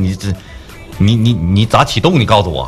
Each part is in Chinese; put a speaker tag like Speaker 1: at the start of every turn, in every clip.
Speaker 1: 你咋启动？你告诉我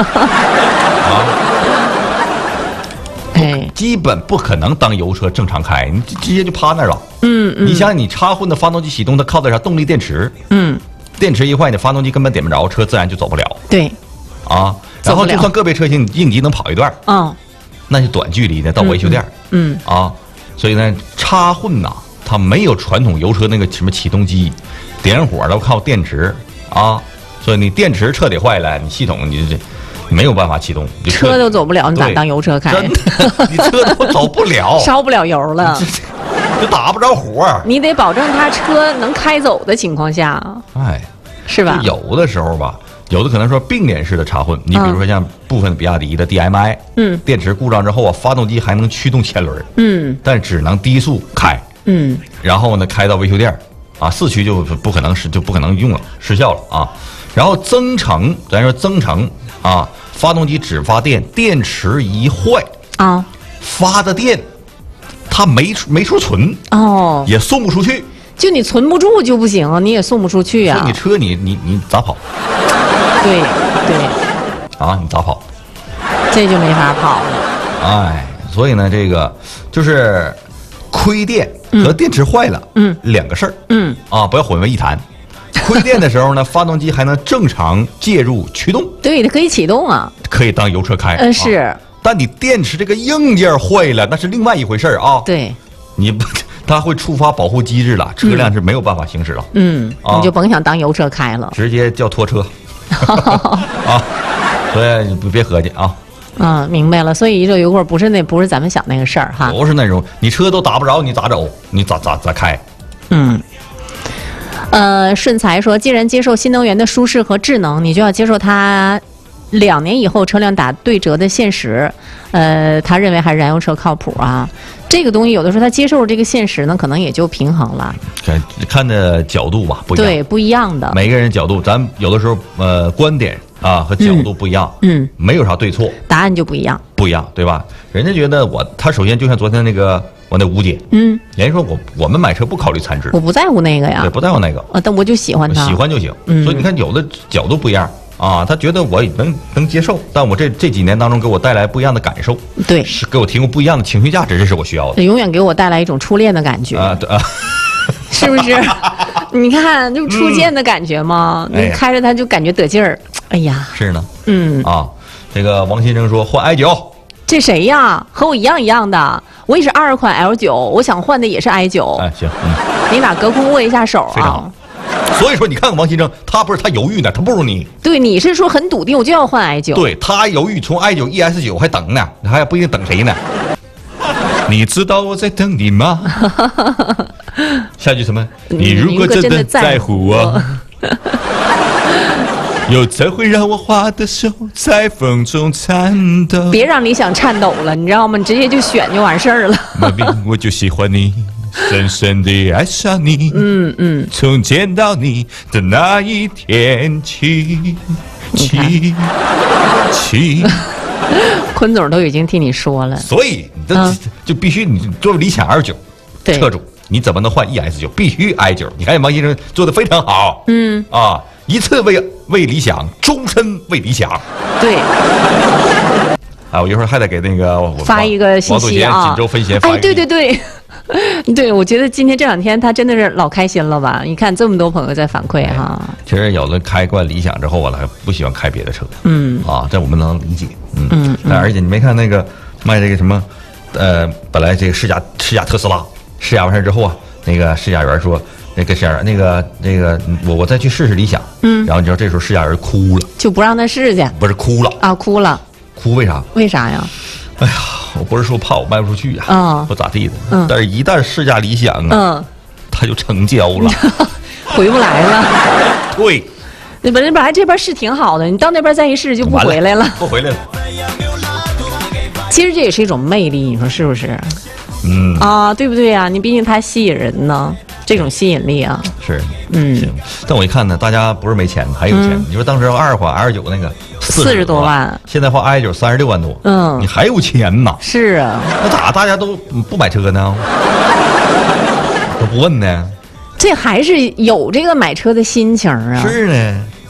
Speaker 1: 基本不可能当油车正常开，你直接就趴那儿了。你想你插混的发动机启动，它靠的啥？动力电池。电池一坏，你发动机根本点不着，车自然就走不了。
Speaker 2: 对。
Speaker 1: 然后就算个别车型应急能跑一段，那是短距离的到维修店。所以呢，插混呐，它没有传统油车那个什么启动机，点火都靠电池所以你电池彻底坏了，你系统你没有办法启动，
Speaker 2: 车都走不了，你咋当油车开？
Speaker 1: 真的，你车都走不了，
Speaker 2: 烧不了油了，
Speaker 1: 就打不着火。
Speaker 2: 你得保证它车能开走的情况下，是吧？
Speaker 1: 有的时候吧，有的可能说并联式的插混，你比如说像部分比亚迪的 DMI，电池故障之后发动机还能驱动前轮，但只能低速开，然后呢开到维修店四驱就不可能用了，失效了然后增程，咱说增程发动机只发电，电池一坏发的电它没处存也送不出去。
Speaker 2: 就你存不住就不行，你也送不出去
Speaker 1: 所以你车你咋跑？
Speaker 2: 对
Speaker 1: 你咋跑？
Speaker 2: 这就没法跑了。
Speaker 1: 所以呢，这个就是亏电和电池坏了，两个事儿，不要混为一谈。亏电的时候呢，发动机还能正常介入驱动，
Speaker 2: 对，它可以启动
Speaker 1: 可以当油车开。
Speaker 2: 是。
Speaker 1: 但你电池这个硬件坏了，那是另外一回事
Speaker 2: 对，
Speaker 1: 你不。它会触发保护机制了，车辆是没有办法行驶了。
Speaker 2: 你就甭想当油车开了，
Speaker 1: 直接叫拖车所以你别合计
Speaker 2: 明白了。所以一热油棍不是咱们想那个事儿
Speaker 1: 不是那种你车都打不着，你咋走？你咋开？
Speaker 2: 顺财说，既然接受新能源的舒适和智能，你就要接受它2年以后车辆打对折的现实。他认为还是燃油车靠谱这个东西有的时候他接受这个现实呢，可能也就平衡了。
Speaker 1: 看的角度吧，不一样。
Speaker 2: 对，不一样的。
Speaker 1: 每个人角度，咱有的时候观点和角度不一样，没有啥对错，
Speaker 2: 答案就不一样，
Speaker 1: 对吧？人家觉得他首先就像昨天那个我那吴姐，人家说我们买车不考虑残值，
Speaker 2: 我不在乎那个呀，
Speaker 1: 对，不在乎那个，
Speaker 2: 但我就喜欢它，
Speaker 1: 喜欢就行。所以你看，有的角度不一样。他觉得我能接受，但我这几年当中给我带来不一样的感受，
Speaker 2: 对，
Speaker 1: 是给我提供不一样的情绪价值，这是我需要的。
Speaker 2: 永远给我带来一种初恋的感觉是不是？你看，就初见的感觉嘛，你开着它就感觉得劲儿。哎呀，
Speaker 1: 是呢，这个王先生说换 i9，
Speaker 2: 这谁呀？和我一样的，我也是22款 L9，我想换的也是 i9。
Speaker 1: 行，
Speaker 2: 你俩隔空握一下手
Speaker 1: 非常好。所以说，你看看王先生，他犹豫呢，他不如你。
Speaker 2: 对，你是说很笃定，我就要换 i9。
Speaker 1: 对，他犹豫，从 i9 ES9 还等呢，你还不一定等谁呢。你知道我在等你吗？下句什么？你如果真的在乎我，有才会让我花的手在风中颤抖。
Speaker 2: 别让理想颤抖了，你知道吗？你直接就选就完事儿了。
Speaker 1: 毛病，我就喜欢你。深深地爱上你，从见到你的那一天起，
Speaker 2: 坤总都已经替你说了，
Speaker 1: 所以就必须你作为理想2.9车主，你怎么能换 ES9？必须 i9。你看王先生做的非常好，一次为理想，终身为理想。
Speaker 2: 对。
Speaker 1: 我一会儿还得给那个
Speaker 2: 发一个信息
Speaker 1: 锦州分贤发一个。
Speaker 2: 对。对，我觉得今天这2天他真的是老开心了吧？你看这么多朋友在反馈
Speaker 1: 其实有的开惯理想之后还不喜欢开别的车，这我们能理解，而且你没看那个卖这个什么，本来这个试驾特斯拉，试驾完事之后那个试驾员说，那个试驾员那个我再去试试理想，然后你知道这时候试驾员哭了，
Speaker 2: 就不让他试去，
Speaker 1: 不是哭了
Speaker 2: 哭了，
Speaker 1: 为啥？
Speaker 2: 为啥呀？
Speaker 1: 哎呀，我不是说怕我卖不出去不咋地的，但是一旦试驾理想他就成交了，
Speaker 2: 回不来了。
Speaker 1: 对，
Speaker 2: 你本来这边试挺好的，你到那边再一试就不回来了，
Speaker 1: 不回来了。
Speaker 2: 其实这也是一种魅力，你说是不是？对不对呀？你毕竟它吸引人呢，这种吸引力
Speaker 1: 是，但我一看呢，大家不是没钱，还有钱。你说当时22款 L9那个
Speaker 2: 40多万，
Speaker 1: 现在换 i9 36万多，你还有钱呐？
Speaker 2: 是啊，
Speaker 1: 那咋大家都不买车呢？都不问呢？
Speaker 2: 这还是有这个买车的心情
Speaker 1: 是呢。